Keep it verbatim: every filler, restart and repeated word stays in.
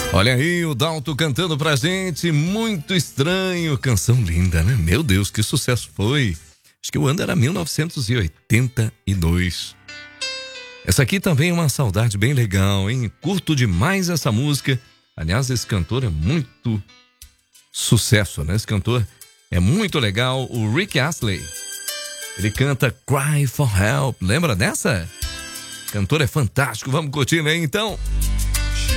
Olha aí o Dalton cantando pra gente, Muito Estranho, canção linda, né? Meu Deus, que sucesso foi. Acho que o ano era mil novecentos e oitenta e dois. Essa aqui também é uma saudade bem legal, hein? Curto demais essa música. Aliás, esse cantor é muito sucesso, né? Esse cantor é muito legal, o Rick Astley. Ele canta Cry for Help, lembra dessa? O cantor é fantástico, vamos curtir, né? Então...